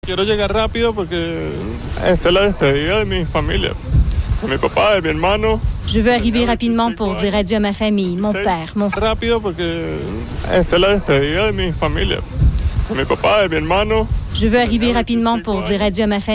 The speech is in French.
Quiero llegar rápido porque esta es la despedida de mi familia, de mi papá, de mi hermano. Je veux arriver rapidement pour dire adieu à ma famille, mon père, mon frère. Rápido porque esta es la despedida de mi familia, de mi papá, de mi hermano. Je veux arriver rapidement pour dire adieu à ma famille.